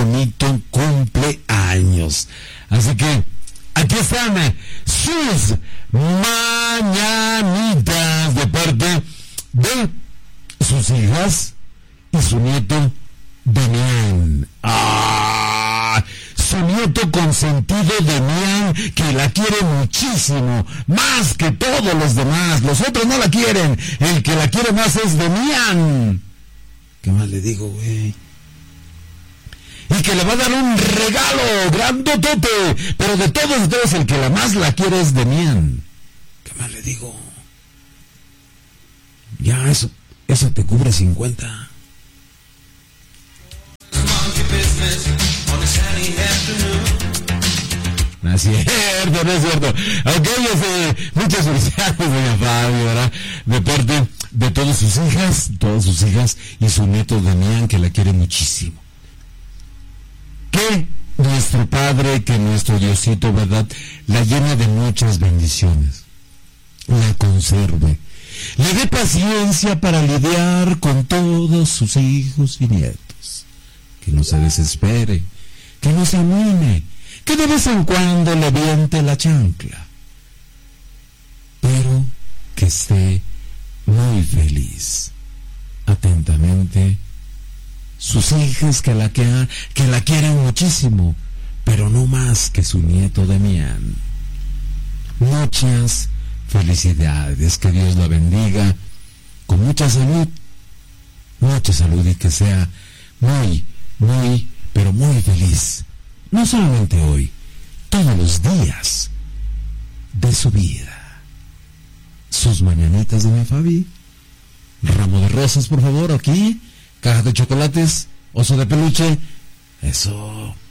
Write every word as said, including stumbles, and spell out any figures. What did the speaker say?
bonito cumpleaños. Así que aquí están eh, sus mañanitas de parte de sus hijas y su nieto Demián. ¡Ah! Su nieto consentido Demián, que la quiere muchísimo, más que todos los demás. Los otros no la quieren, el que la quiere más es Demián. ¿Qué más le digo, güey? Y que le va a dar un regalo grandotote, pero de todos ustedes el que la más la quiere es Demián. ¿Qué más le digo? Ya, eso, eso te cubre cincuenta. No es cierto, no es cierto. Ok, este, muchas felicidades, doña Fabio, ¿verdad? De parte de todas sus hijas, todas sus hijas y su nieto Demián, que la quiere muchísimo. Que nuestro Padre, que nuestro Diosito, ¿verdad?, la llena de muchas bendiciones, la conserve, le dé paciencia para lidiar con todos sus hijos y nietos, que no se desespere, que no se anime, que de vez en cuando le viente la chancla, pero que esté muy feliz. Atentamente, sus hijas que la, que, que la quieren muchísimo, pero no más que su nieto Demián. Muchas felicidades, que Dios la bendiga con mucha salud, mucha salud y que sea muy, muy, pero muy feliz. No solamente hoy, todos los días de su vida. Sus mañanitas de mi Fabi. Ramo de rosas, por favor, aquí. Caja de chocolates, oso de peluche. Eso.